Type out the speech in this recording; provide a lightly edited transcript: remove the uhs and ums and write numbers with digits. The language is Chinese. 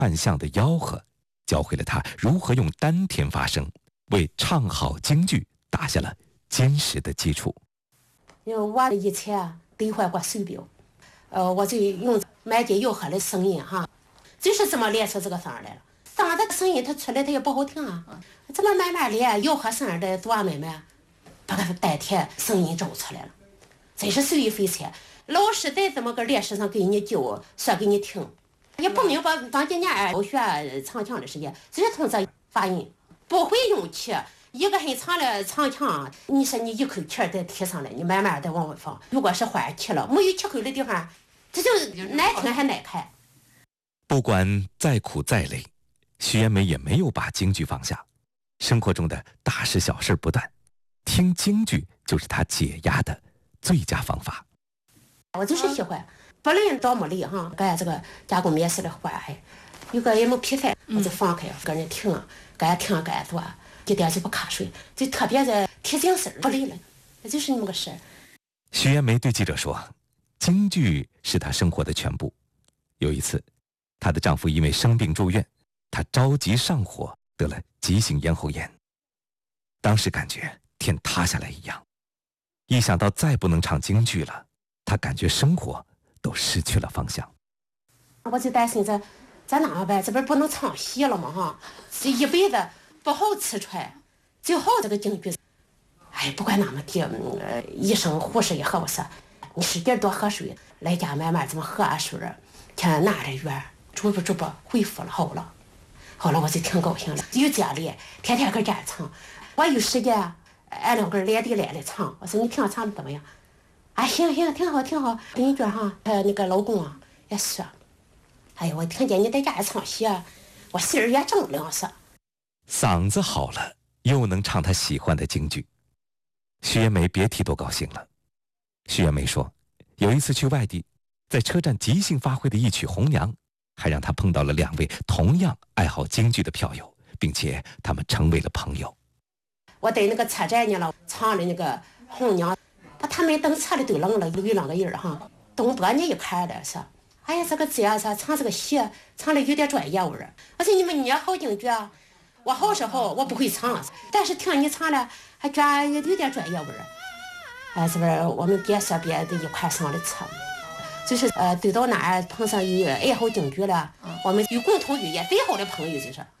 扮相的吆喝，教会了他如何用丹田发声，为唱好京剧打下了坚实的基础。 因为我以前得患过水病，我就用满街吆喝的声音哈，就是这么练出这个声来了。嗓子声音它出来它也不好听啊，这么慢慢练，吆喝声的多慢慢，把它丹田声音找出来了，真是受益匪浅。老师在这么个练习上给你教，说给你听，也不明白当今年我学唱腔的时间，只是从这发音，不会用气。一个很长的长腔，你说你一口气再提上来，你慢慢的往外放。如果是换气了，没有气口的地方，这就难听还难看。 不管再苦再累，徐延梅也没有把京剧放下。生活中的大事小事不断，听京剧就是她解压的最佳方法。 我就是喜欢，不论多么累哈，干这个加工面食的活还有个也没皮菜，我就放开跟人听，干听干做。一点就不瞌睡，就特别的提精神，不累了，就是那么个事。 徐延梅对记者说，京剧是她生活的全部。有一次，她的丈夫因为生病住院，她着急上火，得了急性咽喉炎。当时感觉天塌下来一样，一想到再不能唱京剧了，她感觉生活都失去了方向。 我就担心咱哪么办？这不能唱戏了吗？哈，这一辈子不好吃穿，就好这个京剧。哎，不管哪么地，医生护士也和我说，你使劲多喝水，来家慢慢这么喝水，天哪的远，逐步恢复了，好了，我就挺高兴了，有家里天天搁家唱，我有时间，俺两个人连地来唱，我说你听我唱的怎么样？啊，行，挺好。跟你说哈，那个老公啊也说，哎呀，我听见你在家里唱戏，我心儿也正凉爽。 嗓子好了，又能唱她喜欢的京剧，徐延梅别提多高兴了。徐延梅说，有一次去外地，在车站即兴发挥的一曲《红娘》，还让她碰到了2位同样爱好京剧的票友，并且他们成为了朋友。 我在那个车站呢，唱的那个《红娘》，把他们等车里都愣了，有2个人哈，东北你一看的说，哎呀，这个姐唱这个戏唱的有点专业味儿。我说你也好京剧啊。我好是好，我不会唱，但是听你唱了，还觉得有点专业味儿。哎，这边我们别说别的一块上的车，就是对到哪儿碰上有爱好京剧了，我们有共同语言，最好的朋友就是。